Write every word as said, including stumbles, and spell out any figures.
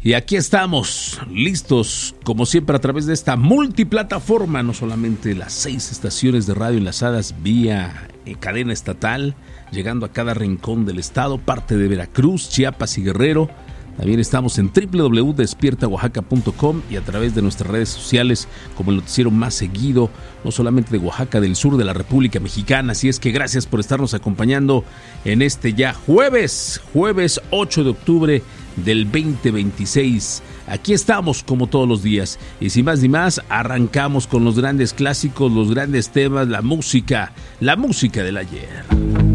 Y aquí estamos, listos, como siempre, a través de esta multiplataforma, no solamente las seis estaciones de radio enlazadas vía eh, cadena estatal, llegando a cada rincón del estado, parte de Veracruz, Chiapas y Guerrero. También estamos en doble u doble u doble u punto despierta oaxaca punto com y a través de nuestras redes sociales como el noticiero más seguido, no solamente de Oaxaca, del sur de la República Mexicana. Así es que gracias por estarnos acompañando en este ya jueves, jueves ocho de octubre del veinte veintiséis. Aquí estamos como todos los días y sin más ni más arrancamos con los grandes clásicos, los grandes temas, la música, la música del ayer.